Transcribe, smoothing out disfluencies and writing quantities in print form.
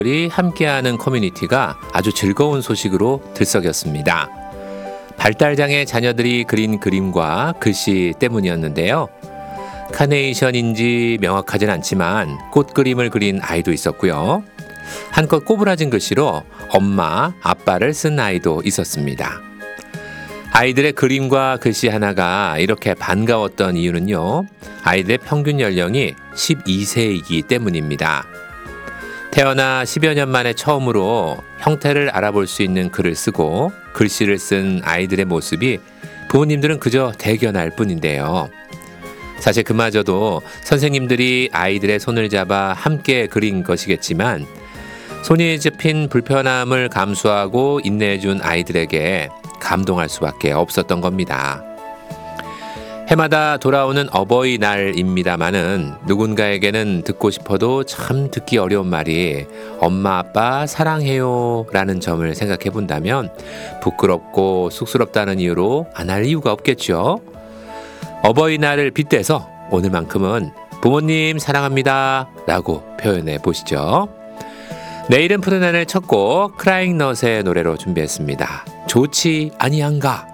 이 함께하는 커뮤니티가 아주 즐거운 소식으로 들썩였습니다. 발달장애 자녀들이 그린 그림과 글씨 때문이었는데요. 카네이션인지 명확하진 않지만 꽃 그림을 그린 아이도 있었고요. 한껏 꼬부라진 글씨로 엄마, 아빠를 쓴 아이도 있었습니다. 아이들의 그림과 글씨 하나가 이렇게 반가웠던 이유는요. 아이들의 평균 연령이 12세이기 때문입니다. 태어나 10여 년 만에 처음으로 형태를 알아볼 수 있는 글을 쓰고 글씨를 쓴 아이들의 모습이 부모님들은 그저 대견할 뿐인데요. 사실 그마저도 선생님들이 아이들의 손을 잡아 함께 그린 것이겠지만 손이 잡힌 불편함을 감수하고 인내해준 아이들에게 감동할 수밖에 없었던 겁니다. 해마다 돌아오는 어버이날입니다마는 누군가에게는 듣고 싶어도 참 듣기 어려운 말이 엄마 아빠 사랑해요 라는 점을 생각해 본다면 부끄럽고 쑥스럽다는 이유로 안 할 이유가 없겠죠. 어버이날을 빗대서 오늘만큼은 부모님 사랑합니다 라고 표현해 보시죠. 내일은 푸른 하늘 첫 곡 크라잉넛의 노래로 준비했습니다. 좋지 아니한가.